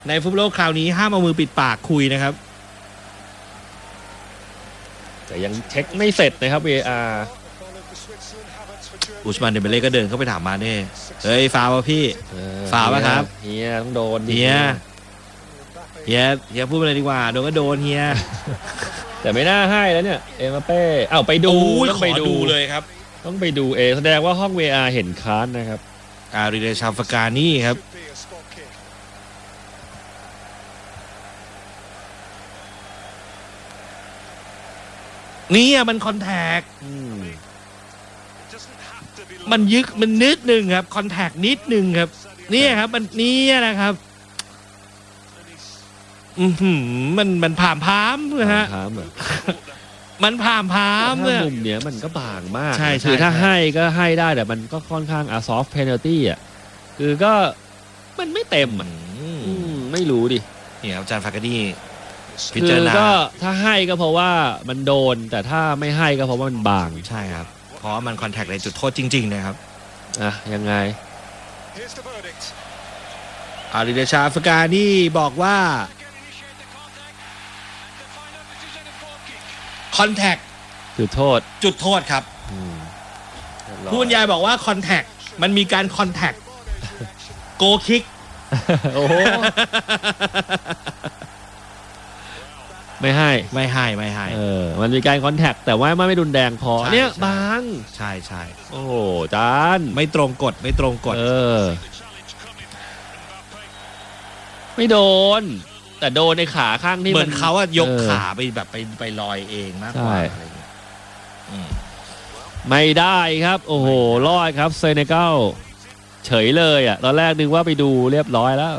ในฟุตบอลโลกคราวนี้ห้ามเอามือปิดปากคุยนะครับแต่ยังเช็คไม่เสร็จนะครับ VAR อุสมานเดมเบเล่ก็เดินเข้าไปถามมาเน่เฮ้ยฟาวป่ะพี่ฟาวป่ะครับเฮียต้องโดนเฮียพูดอะไรดีกว่าโดนก็โดนเฮียแต่ไม่น่าให้แล้วเนี่ยเอ็มบัปเป้ไปดูต้องไปดูเลยครับต้องไปดูแสดงว่าห้อง VAR เห็นค้านนะครับอาริเดชาฟกานี่ครับนี่มันคอนแทคมันยึกมันนิดนึงครับคอนแทคนิดนึงครับนี่ครับมันนี่นะครับมันผ่ามพามนะฮะมันผ่ามพามเนี่ยมุมเนี้ยมันก็บางมากคือถ้าให้ก็ให้ได้แต่มันก็ค่อนข้างซอฟต์เพนัลตี้อ่ะคือก็มันไม่เต็มไม่รู้ดิเนี่ยอาจารย์ฟากาดี้คือก็ถ้าให้ก็เพราะว่ามันโดนแต่ถ้าไม่ให้ก็เพราะว่ามันบางใช่ครับเพราะมันคอนแทคในจุดโทษจริงๆนะครับยังไงอาริเดชาฟกานี่บอกว่าคอนแทคจุดโทษครับผู้บรรยายบอกว่าคอนแทคมันมีการคอนแทคโกคิกโอ้ไม่ให้มันมีการคอนแทคแต่ว่าไม่รุนแรงพอเนี่ยบางใช่โอ้จานไม่ตรงกฎไม่โดนแต่โดนในขาข้างที่เหมือนเขายกขาไปแบบไปลอยเองมากกว่าอะไรอย่างเงี้ยไม่ได้ครับโอ้โหรอดครับเซเนกัลเฉยเลยตอนแรกนึกว่าไปดูเรียบร้อยแล้ว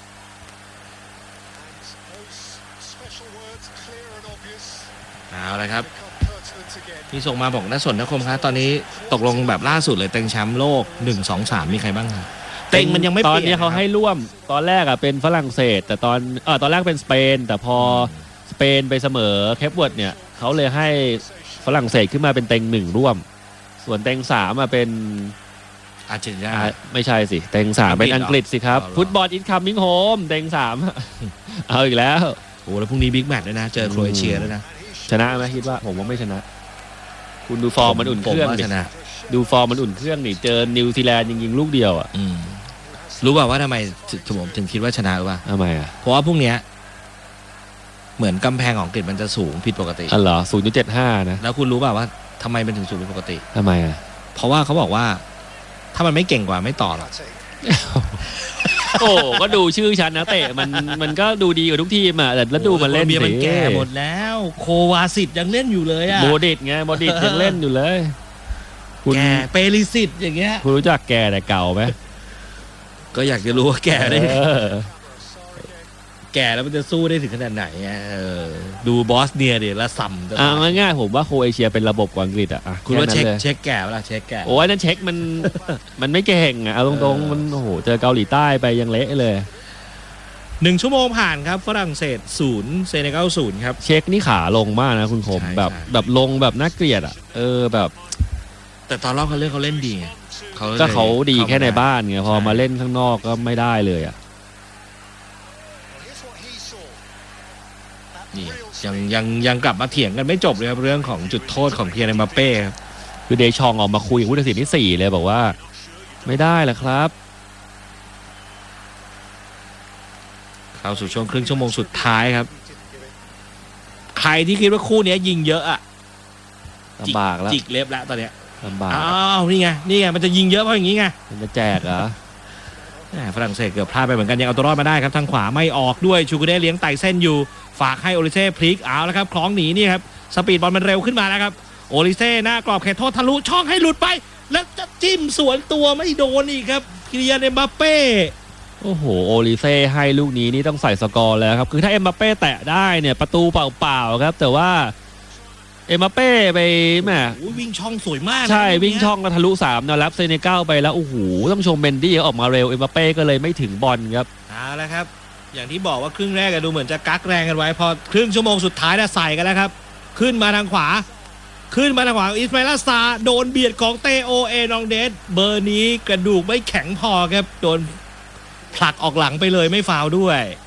เอาละครับที่ส่งมาบอกน่าสนนะคมครับตอนนี้ตกลงแบบล่าสุดเลยเต็งแชมป์โลก1 2 3มีใครบ้างครับเต็งมันยังไม่ตอนนี้เขาให้ร่วมตอนแรกเป็นฝรั่งเศสแต่ตอนแรกเป็นสเปนแต่พอสเปนไปเสมอเคปเวิร์ดเนี่ยเขาเลยให้ฝรั่งเศสขึ้นมาเป็นเต็ง1ร่วมส่วนเต็ง3เป็นอาร์เจนตินาไม่ใช่สิเต็ง3เป็นอังกฤษสิครับฟุตบอลอินคัมมิ่งโฮมเต็ง3เอาอีกแล้วโอ้แล้วพรุ่งนี้บิ๊กแมตช์ด้วยนะเจอโครเอเชียด้วยนะชนะไหมคิดว่าผมว่าไม่ชนะคุณดูฟอร์มมันอุ่นเครื่องดิดูฟอร์มมันอุ่นเครื่องนี่เจอนิวซีแลนด์ยิงลูกเดียวรู้ป่าวว่าทำไมผมถึงคิดว่าชนะหรือเปล่าทำไมเพราะว่าพรุ่งนี้เหมือนกำแพงของอังกฤษมันจะสูงผิดปกติเหรอ 0.75 นะแล้วคุณรู้ป่าวว่าทำไมมันถึงสูงผิดปกติทำไมเพราะว่าเขาบอกว่าถ้ามันไม่เก่งกว่าไม่ต่อหรอกโอ้ก็ดูชื่อฉันนะเตะมันก็ดูดีกว่าทุกทีมแต่แล้วดูมันเล่นสิมันแก่หมดแล้วโควาสิตยังเล่นอยู่เลยโมดิตไงโมดิตยังเล่นอยู่เลยแกเปริสิตอย่างเงี้ยคุณรู้จักแกแต่เก่าไหมก็อยากจะรู้ว่าแก่ได้แก่แล้วมันจะสู้ได้ถึงขนาดไหนดูบอสเนียดิละซ้ำง่ายๆผมว่าโครเอเชียเป็นระบบกว่าอังกฤษคุณว่าเช็คแก่เวลาเช็คแก่โอ้ยนั่นเช็คมันไม่เก่งเอาตรงๆมันโอ้โหเจอเกาหลีใต้ไปยังเละเลย 1 ชั่วโมงผ่านครับฝรั่งเศส0เซเนกัล0ครับเช็คนี่ขาลงมากนะคุณคมแบบลงแบบน่าเกลียดแบบแต่ตอนรอบเขาเล่นดีเขาดีแค่ในบ้านไงพอมาเล่นข้างนอกก็ไม่ได้เลยนี่ยังกลับมาเถียงกันไม่จบเลยครับเรื่องของจุดโทษของเคียร์เอ็มบัปเป้ครับคือเดชองออกมาคุยกับผู้ตัดสินที่4เลยบอกว่าไม่ได้แหละครับเข้าสู่ช่วงครึ่งชั่วโมงสุดท้ายครับใครที่คิดว่าคู่นี้ยิงเยอะลำบากแล้วจิกเล็บแล้วตอนเนี้ยลำบากนี่ไงมันจะยิงเยอะเพราะอย่างนี้ไงมันจะแจกฝรั่งเศสเกือบพลาดไปเหมือนกันยังเอาตัวรอดมาได้ครับทางขวาไม่ออกด้วยชูกุเด้เลี้ยงไต่เส้นอยู่ฝากให้โอลิเซ่พลิกเอาแล้วครับคล้องหนีนี่ครับสปีดบอลมันเร็วขึ้นมาแล้วครับโอลิเซ่หน้ากรอบเขตโทษทะลุช่องให้หลุดไปแล้วจะจิ้มสวนตัวไม่โดนอีกครับคิริยันเอ็มบัปเป้โอ้โหโอลิเซ่ให้ลูกนี้นี่ต้องใส่สกอร์แล้วครับคือถ้าเอ็มบัปเป้แตะได้เนี่ยประตูเปล่าๆครับแต่ว่าเอ็มบัปเป้ไปแม่วิ่งช่องสวยมากใช่วิ่งช่องก็ทะลุ3นะรับเซเนกัลไปแล้วโอ้โหต้องชมเบนดี้ออกมาเร็วเอ็มบัปเป้ก็เลยไม่ถึงบอลครับเอาละครับอย่างที่บอกว่าครึ่งแรกดูเหมือนจะกักแรงกันไว้พอครึ่งชั่วโมงสุดท้ายใส่กันแล้วครับขึ้นมาทางขวาอิสมาอิล ซาโดนเบียดของเตโอเอนองเดสเบอร์นี้กระดูกไม่แข็งพอครับโดนผลักออกหลังไปเลยไม่ฟาวด้วย